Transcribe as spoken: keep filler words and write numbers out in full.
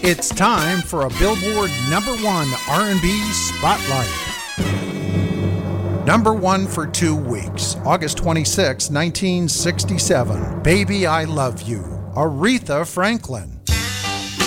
It's time for a Billboard number one R and B Spotlight. Number one for two weeks, August twenty-sixth, nineteen sixty-seven. Baby, I Love You, Aretha Franklin.